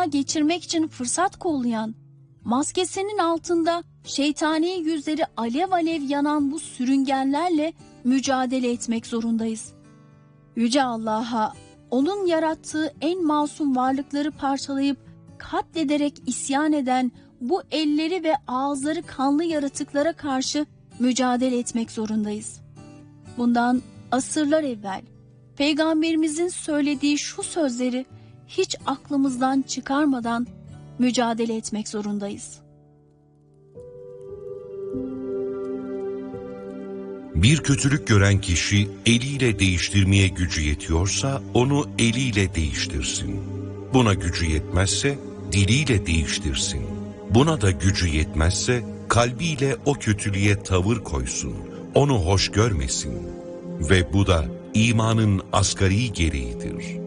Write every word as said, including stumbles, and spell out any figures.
dünya geçirmek için fırsat kollayan, maskesinin altında şeytani yüzleri alev alev yanan bu sürüngenlerle mücadele etmek zorundayız. Yüce Allah'a, onun yarattığı en masum varlıkları parçalayıp katlederek isyan eden bu elleri ve ağızları kanlı yaratıklara karşı mücadele etmek zorundayız. Bundan asırlar evvel Peygamberimizin söylediği şu sözleri hiç aklımızdan çıkarmadan mücadele etmek zorundayız. Bir kötülük gören kişi eliyle değiştirmeye gücü yetiyorsa onu eliyle değiştirsin. Buna gücü yetmezse diliyle değiştirsin. Buna da gücü yetmezse kalbiyle o kötülüğe tavır koysun. Onu hoş görmesin. Ve bu da imanın asgari gereğidir.